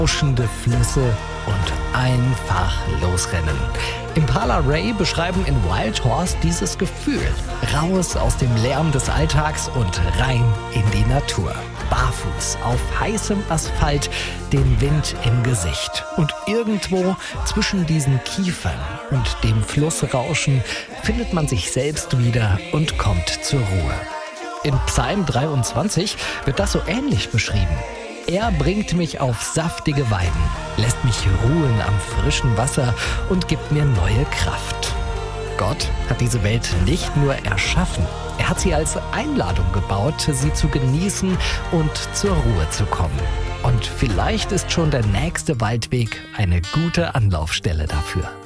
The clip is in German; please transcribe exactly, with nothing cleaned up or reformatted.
rauschende Flüsse und einfach losrennen. Impala Ray beschreiben in Wild Horse dieses Gefühl. Raus aus dem Lärm des Alltags und rein in die Natur. Barfuß auf heißem Asphalt, den Wind im Gesicht. Und irgendwo zwischen diesen Kiefern und dem Flussrauschen findet man sich selbst wieder und kommt zur Ruhe. In Psalm dreiundzwanzig wird das so ähnlich beschrieben. Er bringt mich auf saftige Weiden, lässt mich ruhen am frischen Wasser und gibt mir neue Kraft. Gott hat diese Welt nicht nur erschaffen, er hat sie als Einladung gebaut, sie zu genießen und zur Ruhe zu kommen. Und vielleicht ist schon der nächste Waldweg eine gute Anlaufstelle dafür.